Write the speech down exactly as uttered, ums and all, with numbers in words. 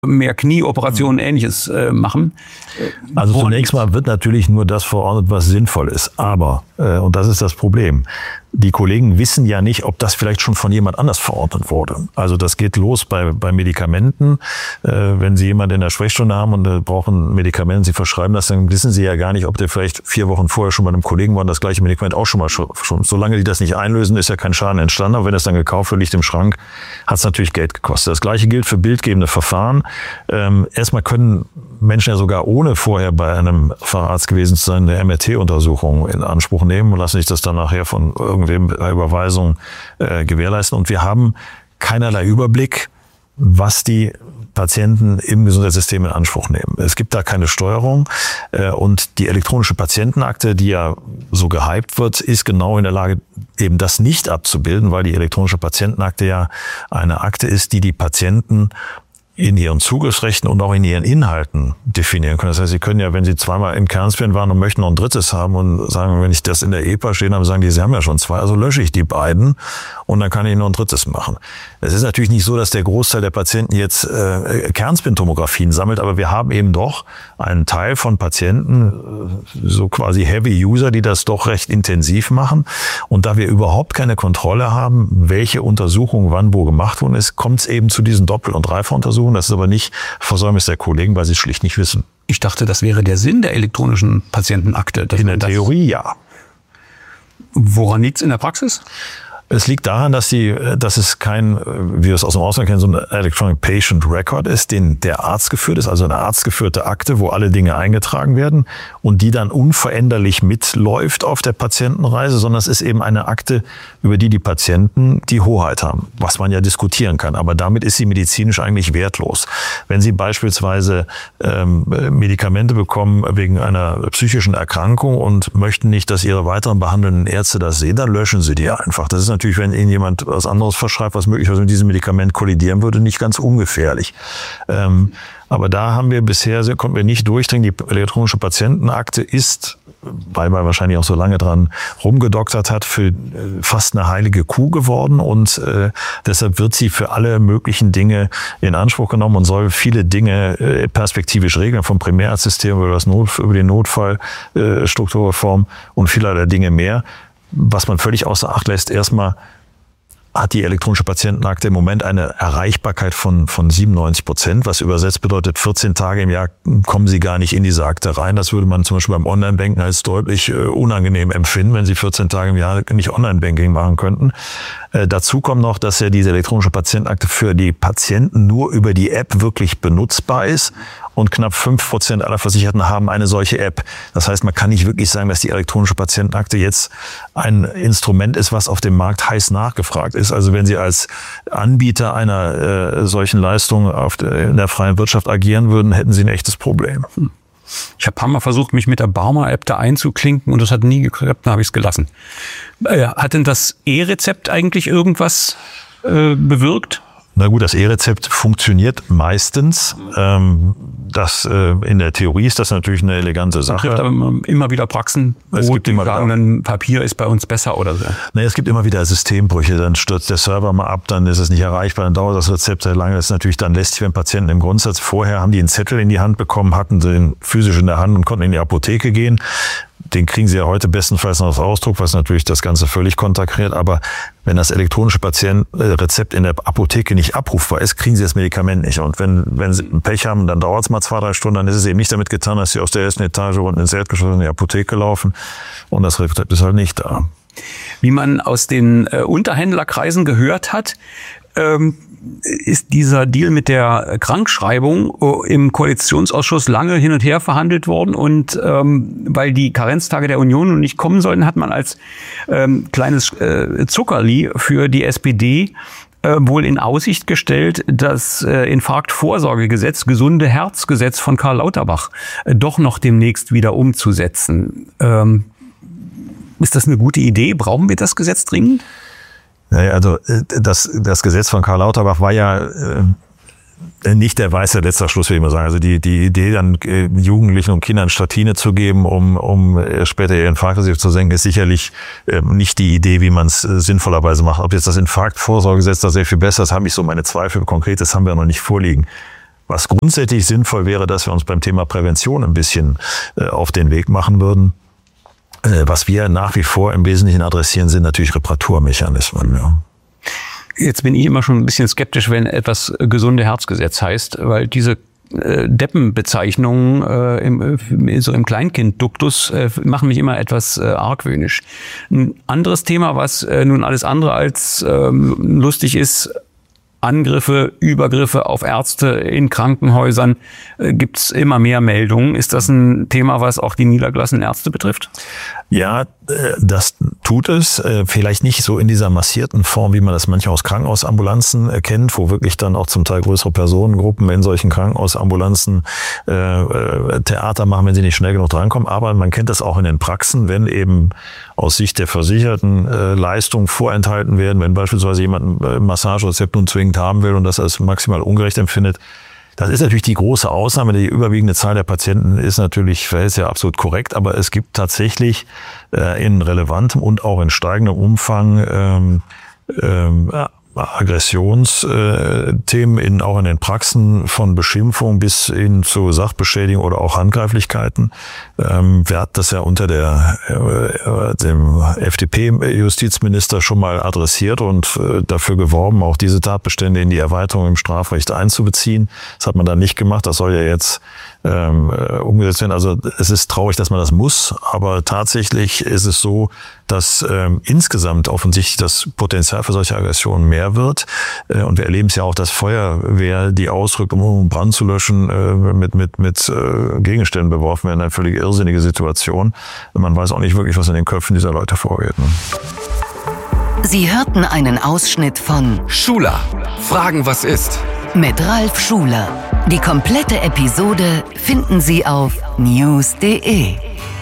mehr Knieoperationen, mhm. Ähnliches äh, machen. Also zunächst mal wird natürlich nur das verordnet, was sinnvoll ist. Aber, äh, und das ist das Problem, die Kollegen wissen ja nicht, ob das vielleicht schon von jemand anders verordnet wurde. Also das geht los bei, bei Medikamenten. Äh, wenn Sie jemanden in der Sprechstunde haben und äh, brauchen Medikamente, Sie verschreiben das, dann wissen Sie ja gar nicht, ob der vielleicht vier Wochen vorher schon bei einem Kollegen war und das gleiche Medikament auch schon mal schon. Solange die das nicht einlösen, ist ja kein Schaden entstanden. Aber wenn das dann gekauft wird, liegt im Schrank, hat es natürlich Geld gekostet. Das gleiche gilt für bildgebende Verfahren. Ähm, erstmal können Menschen ja sogar ohne vorher bei einem Facharzt gewesen zu sein, eine M R T-Untersuchung in Anspruch nehmen und lassen sich das dann nachher von irgendwem bei Überweisung äh, gewährleisten. Und wir haben keinerlei Überblick, was die Patienten im Gesundheitssystem in Anspruch nehmen. Es gibt da keine Steuerung äh, und die elektronische Patientenakte, die ja so gehypt wird, ist genau in der Lage, eben das nicht abzubilden, weil die elektronische Patientenakte ja eine Akte ist, die die Patienten in ihren Zugriffsrechten und auch in ihren Inhalten definieren können. Das heißt, Sie können ja, wenn Sie zweimal in Kernspin waren und möchten noch ein drittes haben und sagen, wenn ich das in der E P A stehen habe, sagen die, Sie haben ja schon zwei, also lösche ich die beiden und dann kann ich noch ein drittes machen. Es ist natürlich nicht so, dass der Großteil der Patienten jetzt äh, Kernspintomographien sammelt, aber wir haben eben doch einen Teil von Patienten, äh, so quasi Heavy User, die das doch recht intensiv machen. Und da wir überhaupt keine Kontrolle haben, welche Untersuchung wann wo gemacht worden ist, kommt es eben zu diesen Doppel- und Dreifachuntersuchungen. Das ist aber nicht Versäumnis der Kollegen, weil sie es schlicht nicht wissen. Ich dachte, das wäre der Sinn der elektronischen Patientenakte. In der Theorie ja. Woran liegt es in der Praxis? Es liegt daran, dass die, dass es kein, wie wir es aus dem Ausland kennen, so ein Electronic Patient Record ist, den der Arzt geführt ist, also eine arztgeführte Akte, wo alle Dinge eingetragen werden und die dann unveränderlich mitläuft auf der Patientenreise, sondern es ist eben eine Akte, über die die Patienten die Hoheit haben, was man ja diskutieren kann. Aber damit ist sie medizinisch eigentlich wertlos. Wenn Sie beispielsweise ähm, Medikamente bekommen wegen einer psychischen Erkrankung und möchten nicht, dass Ihre weiteren behandelnden Ärzte das sehen, dann löschen Sie die einfach. Das ist natürlich, wenn Ihnen jemand was anderes verschreibt, was möglicherweise mit diesem Medikament kollidieren würde, nicht ganz ungefährlich. Ähm, aber da haben wir bisher, konnten wir nicht durchdringen. Die elektronische Patientenakte ist, weil man wahrscheinlich auch so lange dran rumgedoktert hat, für fast eine heilige Kuh geworden und äh, deshalb wird sie für alle möglichen Dinge in Anspruch genommen und soll viele Dinge äh, perspektivisch regeln, vom Primärarztsystem über das Not, über die Notfallstrukturreform äh, und vielerlei Dinge mehr. Was man völlig außer Acht lässt, erstmal hat die elektronische Patientenakte im Moment eine Erreichbarkeit von, von siebenundneunzig Prozent, was übersetzt bedeutet, vierzehn Tage im Jahr kommen Sie gar nicht in diese Akte rein. Das würde man zum Beispiel beim Online-Banking als deutlich äh, unangenehm empfinden, wenn Sie vierzehn Tage im Jahr nicht Online-Banking machen könnten. Äh, dazu kommt noch, dass ja diese elektronische Patientenakte für die Patienten nur über die App wirklich benutzbar ist. Und knapp fünf Prozent aller Versicherten haben eine solche App. Das heißt, man kann nicht wirklich sagen, dass die elektronische Patientenakte jetzt ein Instrument ist, was auf dem Markt heiß nachgefragt ist. Also wenn Sie als Anbieter einer äh, solchen Leistung auf der, in der freien Wirtschaft agieren würden, hätten Sie ein echtes Problem. Ich habe ein paar Mal versucht, mich mit der Barmer-App da einzuklinken und das hat nie geklappt, dann habe ich es gelassen. Äh, hat denn das E-Rezept eigentlich irgendwas äh, bewirkt? Na gut, das E-Rezept funktioniert meistens. Ähm, das, äh, in der Theorie ist das natürlich eine elegante Sache. Es gibt aber immer wieder Praxen, wo die sagen, dann Papier ist bei uns besser oder so. Nee, es gibt immer wieder Systembrüche. Dann stürzt der Server mal ab, dann ist es nicht erreichbar, dann dauert das Rezept sehr lange. Das ist natürlich dann lästig, wenn Patienten im Grundsatz vorher haben die einen Zettel in die Hand bekommen, hatten den physisch in der Hand und konnten in die Apotheke gehen. Den kriegen Sie ja heute bestenfalls noch auf Ausdruck, was natürlich das Ganze völlig konterkariert. Aber wenn das elektronische Patientenrezept in der Apotheke nicht abrufbar ist, kriegen Sie das Medikament nicht. Und wenn, wenn Sie Pech haben, dann dauert es mal zwei, drei Stunden, dann ist es eben nicht damit getan, dass Sie aus der ersten Etage unten ins Erdgeschoss in die Apotheke laufen und das Rezept ist halt nicht da. Wie man aus den äh, Unterhändlerkreisen gehört hat, ähm, ist dieser Deal mit der Krankschreibung im Koalitionsausschuss lange hin und her verhandelt worden und ähm, weil die Karenztage der Union nicht kommen sollten, hat man als ähm, kleines äh, Zuckerli für die S P D äh, wohl in Aussicht gestellt, das äh, Infarktvorsorgegesetz, gesunde Herzgesetz von Karl Lauterbach äh, doch noch demnächst wieder umzusetzen. Ähm, ist das eine gute Idee? Brauchen wir das Gesetz dringend? Naja, also das, das Gesetz von Karl Lauterbach war ja äh, nicht der weiße letzter Schluss, will ich mal sagen. Also die, die Idee, dann äh, Jugendlichen und Kindern Statine zu geben, um, um äh, später ihr Infarktrisiko zu senken, ist sicherlich äh, nicht die Idee, wie man es äh, sinnvollerweise macht. Ob jetzt das Infarktvorsorgegesetz da sehr viel besser ist, habe ich so meine Zweifel. Konkret, das haben wir noch nicht vorliegen. Was grundsätzlich sinnvoll wäre, dass wir uns beim Thema Prävention ein bisschen äh, auf den Weg machen würden. Äh, was wir nach wie vor im Wesentlichen adressieren, sind natürlich Reparaturmechanismen. Ja. Jetzt bin ich immer schon ein bisschen skeptisch, wenn etwas gesunde Herzgesetz heißt, weil diese äh, Deppenbezeichnungen äh, im, so im Kleinkindduktus äh, machen mich immer etwas äh, argwöhnisch. Ein anderes Thema, was äh, nun alles andere als ähm, lustig ist, Angriffe, Übergriffe auf Ärzte in Krankenhäusern, äh, gibt's immer mehr Meldungen. Ist das ein Thema, was auch die niedergelassenen Ärzte betrifft? Ja, das tut es. Vielleicht nicht so in dieser massierten Form, wie man das manchmal aus Krankenhausambulanzen kennt, wo wirklich dann auch zum Teil größere Personengruppen in solchen Krankenhausambulanzen äh, Theater machen, wenn sie nicht schnell genug drankommen. Aber man kennt das auch in den Praxen, wenn eben aus Sicht der Versicherten äh, Leistungen vorenthalten werden, wenn beispielsweise jemand ein Massagerezept nun zwingend haben will und das als maximal ungerecht empfindet. Das ist natürlich die große Ausnahme. Die überwiegende Zahl der Patienten ist natürlich, ist ja absolut korrekt, aber es gibt tatsächlich äh, in relevantem und auch in steigendem Umfang ähm, ähm, Aggressionsthemen in, auch in den Praxen von Beschimpfung bis hin zu Sachbeschädigung oder auch Handgreiflichkeiten. Ähm, wer hat das ja unter der, äh, dem F D P-Justizminister schon mal adressiert und äh, dafür geworben, auch diese Tatbestände in die Erweiterung im Strafrecht einzubeziehen. Das hat man dann nicht gemacht. Das soll ja jetzt ähm, umgesetzt werden. Also es ist traurig, dass man das muss, aber tatsächlich ist es so, dass ähm, insgesamt offensichtlich das Potenzial für solche Aggressionen mehr wird. Äh, und wir erleben es ja auch, dass Feuerwehr, die ausrückt, um Brand zu löschen, äh, mit mit mit äh, Gegenständen beworfen werden. Eine völlig irrsinnige Situation. Man weiß auch nicht wirklich, was in den Köpfen dieser Leute vorgeht. Ne? Sie hörten einen Ausschnitt von Schuler. Fragen, was ist? Mit Ralf Schuler. Die komplette Episode finden Sie auf news punkt de.